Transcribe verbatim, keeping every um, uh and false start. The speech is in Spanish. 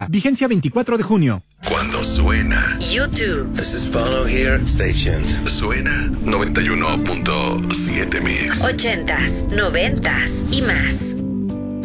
Vigencia veinticuatro de junio. Cuando suena YouTube. This is Bono here. Stay tuned. Suena noventa y uno punto siete Mix. Ochentas, noventas y más.